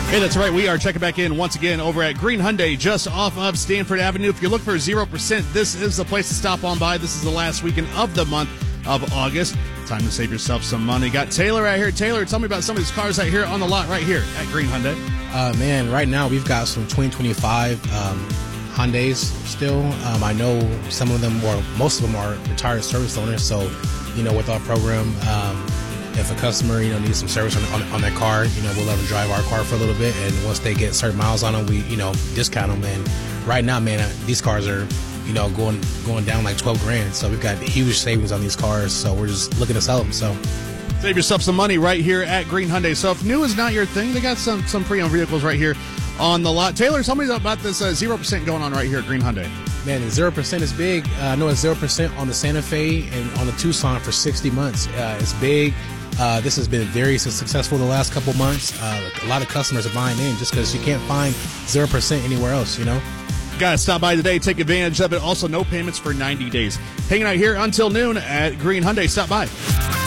Hey, that's right. We are checking back in once again over at Green Hyundai, just off of Stanford Avenue. If you're looking for 0%, this is the place to stop on by. This is the last weekend of the month of August. Time to save yourself some money. Got Taylor right here. Taylor, tell me about some of these cars right here on the lot right here at Green Hyundai. Man, right now we've got some 2025 Hyundais still. I know some of them, or most of them, are retired service owners. So, with our program, if a customer, needs some service on their car, we'll let them drive our car for a little bit. And once they get certain miles on them, we, discount them. And right now, man, these cars are, going down like 12 grand. So we've got huge savings on these cars. So we're just looking to sell them. So save yourself some money right here at Green Hyundai. So if new is not your thing, they got some pre-owned vehicles right here on the lot. Taylor, tell me about this 0% going on right here at Green Hyundai. Man, 0% is big. I know it's 0% on the Santa Fe and on the Tucson for 60 months. It's big. This has been very successful the last couple months. A lot of customers are buying in just because you can't find 0% anywhere else, Guys, stop by today. Take advantage of it. Also, no payments for 90 days. Hanging out here until noon at Green Hyundai. Stop by.